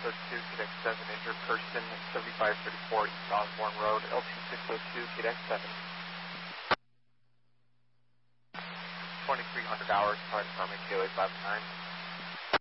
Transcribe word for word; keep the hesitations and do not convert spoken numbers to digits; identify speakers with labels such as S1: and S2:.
S1: thirty-two, Cadet seven, injured person, seventy-five thirty-four East Osborne Road, L two six oh two, Cadet seven. twenty-three hundred hours, fire department, K O A five nine.